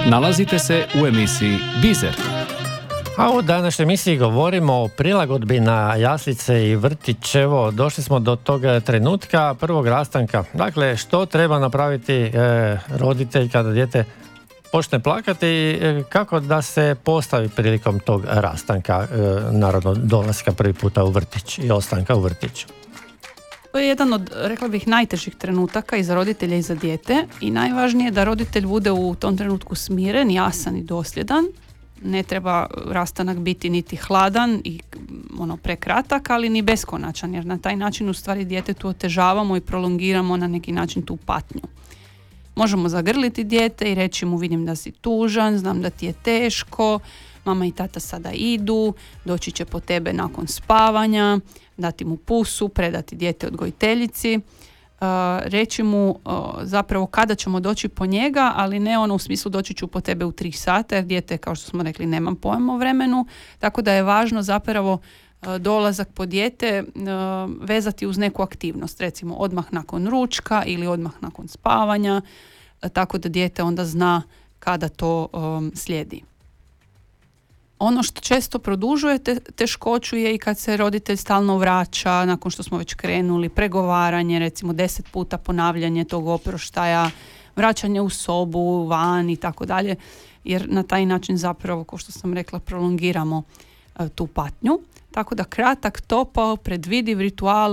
Nalazite se u emisiji Biser. A u današnjoj emisiji govorimo o prilagodbi na jaslice i vrtić. Evo, došli smo do tog trenutka prvog rastanka. Dakle, što treba napraviti roditelj kada dijete počne plakati i kako da se postavi prilikom tog rastanka, naravno dolaska prvi puta u vrtić i ostanka u vrtiću. To je jedan od, rekla bih, najtežih trenutaka i za roditelja i za dijete i najvažnije je da roditelj bude u tom trenutku smiren, jasan i dosljedan. Ne treba rastanak biti niti hladan i prekratak, ali ni beskonačan, jer na taj način u stvari djetetu otežavamo i prolongiramo na neki način tu patnju. Možemo zagrliti dijete i reći mu: vidim da si tužan, znam da ti je teško, mama i tata sada idu, doći će po tebe nakon spavanja, dati mu pusu, predati dijete odgojiteljici, reći mu zapravo kada ćemo doći po njega, ali ne u smislu doći ću po tebe u 3 sata, jer dijete, kao što smo rekli, nemam pojma o vremenu, tako da je važno zapravo dolazak po dijete vezati uz neku aktivnost, recimo odmah nakon ručka ili odmah nakon spavanja, tako da dijete onda zna kada to slijedi. Ono što često produžuje teškoću je i kad se roditelj stalno vraća nakon što smo već krenuli, pregovaranje, recimo 10 puta ponavljanje tog oproštaja, vraćanje u sobu, van i tako dalje, jer na taj način zapravo, kao što sam rekla, prolongiramo tu patnju. Tako da kratak, topao, predvidiv ritual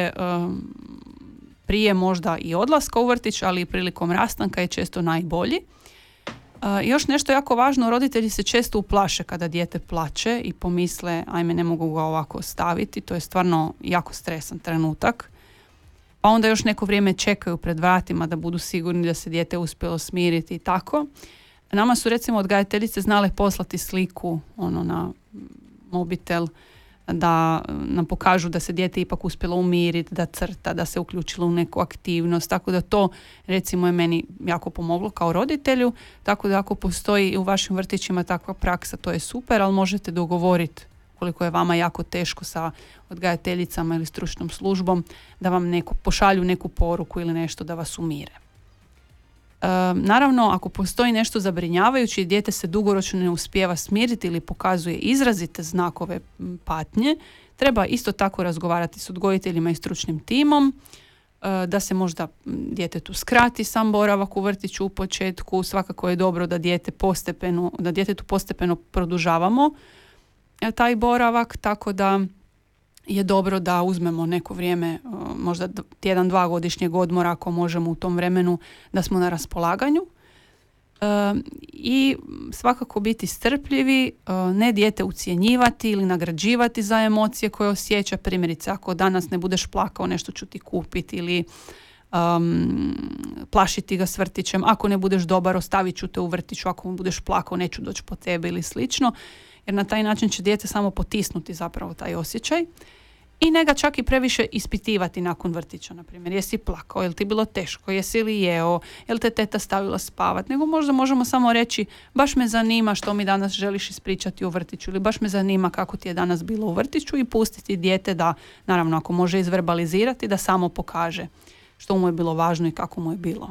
prije možda i odlaska u vrtić, ali i prilikom rastanka je često najbolji. Još nešto jako važno, roditelji se često uplaše kada dijete plače i pomisle: ajme, ne mogu ga ovako ostaviti, to je stvarno jako stresan trenutak. Pa onda još neko vrijeme čekaju pred vratima da budu sigurni da se dijete uspjelo smiriti i tako. Nama su recimo odgajateljice znale poslati sliku na mobitel da nam pokažu da se dijete ipak uspjelo umiriti, da crta, da se uključilo u neku aktivnost, tako da to recimo je meni jako pomoglo kao roditelju, tako da ako postoji u vašim vrtićima takva praksa, to je super, ali možete dogovoriti koliko je vama jako teško sa odgajateljicama ili stručnom službom da vam pošalju neku poruku ili nešto da vas umire. Naravno, ako postoji nešto zabrinjavajuće i dijete se dugoročno ne uspijeva smiriti ili pokazuje izrazite znakove patnje, treba isto tako razgovarati s odgojiteljima i stručnim timom, da se možda djetetu skrati sam boravak u vrtiću u početku. Svakako je dobro da djetetu postepeno produžavamo taj boravak, tako da je dobro da uzmemo neko vrijeme, možda 1-2 godišnjeg odmora ako možemo u tom vremenu, da smo na raspolaganju. I svakako biti strpljivi, ne dijete ucjenjivati ili nagrađivati za emocije koje osjeća. Primjerice, ako danas ne budeš plakao, nešto ću ti kupiti, ili plašiti ga s vrtićem. Ako ne budeš dobar, ostavit ću te u vrtiću, ako budeš plakao, neću doći po tebe ili slično. Jer na taj način će dijete samo potisnuti zapravo taj osjećaj i ne ga čak i previše ispitivati nakon vrtića. Na primjer, jesi plakao, jel ti bilo teško, jesi li jeo, jel te teta stavila spavat, nego možda možemo samo reći: baš me zanima što mi danas želiš ispričati u vrtiću, ili baš me zanima kako ti je danas bilo u vrtiću, i pustiti dijete da, naravno ako može izverbalizirati, da samo pokaže što mu je bilo važno i kako mu je bilo.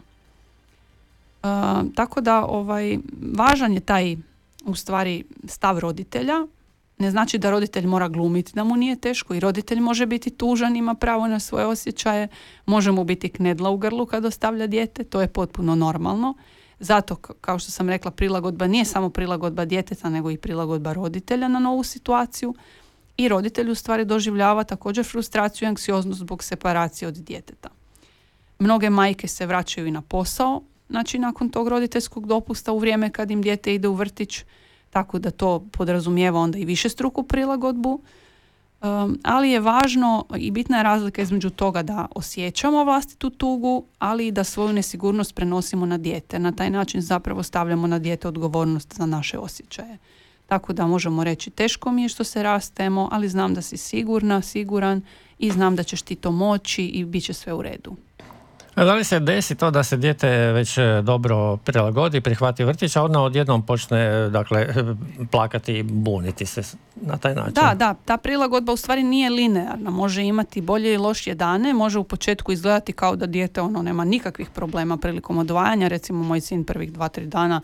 Tako da važan je taj u stvari stav roditelja. Ne znači da roditelj mora glumiti da mu nije teško, i roditelj može biti tužan, ima pravo na svoje osjećaje, može mu biti knedla u grlu kad ostavlja dijete, to je potpuno normalno. Zato, kao što sam rekla, prilagodba nije samo prilagodba djeteta, nego i prilagodba roditelja na novu situaciju, i roditelj u stvari doživljava također frustraciju i anksioznost zbog separacije od djeteta. Mnoge majke se vraćaju i na posao, znači nakon tog roditeljskog dopusta u vrijeme kad im dijete ide u vrtić, tako da to podrazumijeva onda i višestruku prilagodbu, ali je važno i bitna je razlika između toga da osjećamo vlastitu tugu, ali i da svoju nesigurnost prenosimo na dijete. Na taj način zapravo stavljamo na dijete odgovornost za naše osjećaje. Tako da možemo reći: teško mi je što se rastemo, ali znam da si siguran i znam da ćeš ti to moći i bit će sve u redu. A da li se desi to da se dijete već dobro prilagodi, prihvati vrtić, a onda odjednom počne plakati i buniti se na taj način? Da, ta prilagodba u stvari nije linearna. Može imati bolje i lošije dane, može u početku izgledati kao da dijete nema nikakvih problema prilikom odvajanja. Recimo, moj sin prvih 2-3 dana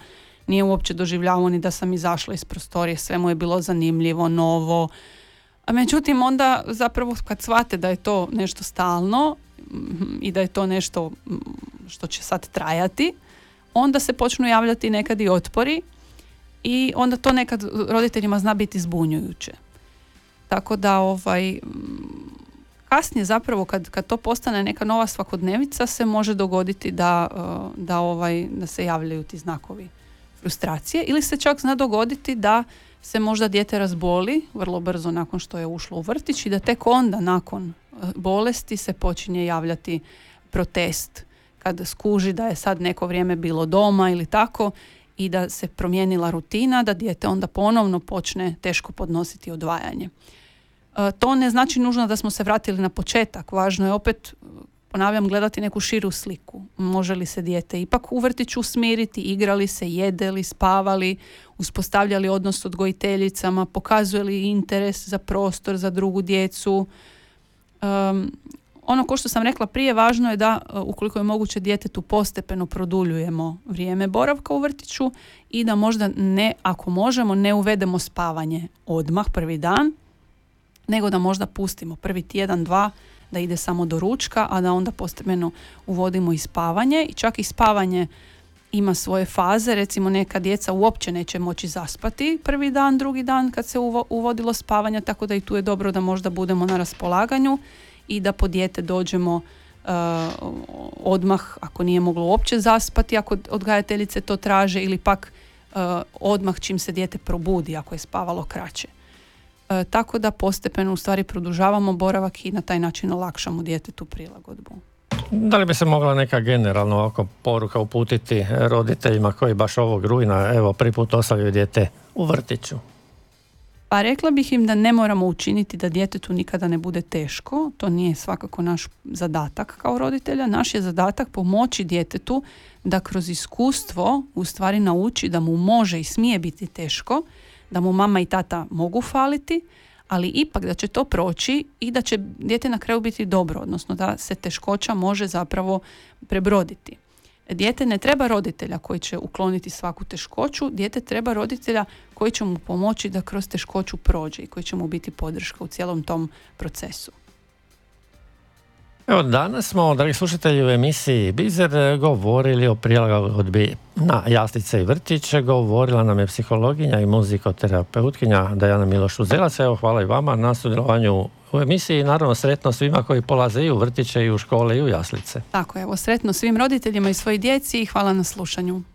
nije uopće doživljavao ni da sam izašla iz prostorije, sve mu je bilo zanimljivo, novo. A međutim, onda zapravo kad shvate da je to nešto stalno i da je to nešto što će sad trajati, onda se počnu javljati nekad i otpori i onda to nekad roditeljima zna biti zbunjujuće. Tako da kasnije zapravo kad to postane neka nova svakodnevica se može dogoditi da se javljaju ti znakovi frustracije ili se čak zna dogoditi da se možda dijete razboli vrlo brzo nakon što je ušlo u vrtić i da tek onda nakon bolesti se počinje javljati protest kad skuži da je sad neko vrijeme bilo doma ili tako i da se promijenila rutina, da dijete onda ponovno počne teško podnositi odvajanje. To ne znači nužno da smo se vratili na početak. Važno je opet, ponavljam, gledati neku širu sliku. Može li se dijete ipak u vrtiću smiriti, igrali se, jedeli, spavali, uspostavljali odnos s odgojiteljicama, pokazuje li interes za prostor, za drugu djecu. Ono ko što sam rekla prije, važno je da ukoliko je moguće djetetu postepeno produljujemo vrijeme boravka u vrtiću i da možda ako možemo, ne uvedemo spavanje odmah prvi dan, nego da možda pustimo prvi tjedan, 2 da ide samo do ručka, a da onda postepeno uvodimo i spavanje. I čak i spavanje ima svoje faze, recimo neka djeca uopće neće moći zaspati prvi dan, drugi dan kad se uvodilo spavanje, tako da i tu je dobro da možda budemo na raspolaganju i da po dijete dođemo odmah ako nije moglo uopće zaspati, ako odgajateljice to traže, ili pak odmah čim se dijete probudi ako je spavalo kraće. Tako da postepeno u stvari produžavamo boravak i na taj način olakšamo djetetu prilagodbu. Da li bi se mogla neka generalno ovako poruka uputiti roditeljima koji baš ovog rujna prvi put ostavljaju dijete u vrtiću? Pa rekla bih im da ne moramo učiniti da djetetu nikada ne bude teško. To nije svakako naš zadatak kao roditelja. Naš je zadatak pomoći djetetu da kroz iskustvo u stvari nauči da mu može i smije biti teško, da mu mama i tata mogu faliti, ali ipak da će to proći i da će dijete na kraju biti dobro, odnosno da se teškoća može zapravo prebroditi. Dijete ne treba roditelja koji će ukloniti svaku teškoću, dijete treba roditelja koji će mu pomoći da kroz teškoću prođe i koji će mu biti podrška u cijelom tom procesu. Evo, danas smo, dragi slušatelji, u emisiji Bizer govorili o prilagodbi na jaslice i vrtiće. Govorila nam je psihologinja i muzikoterapeutkinja Dajana Miloš-Uzelac. Evo, hvala i vama na sudjelovanju u emisiji. Naravno, sretno svima koji polaze i u vrtiće, i u škole, i u jaslice. Tako, evo, sretno svim roditeljima i svoj djeci i hvala na slušanju.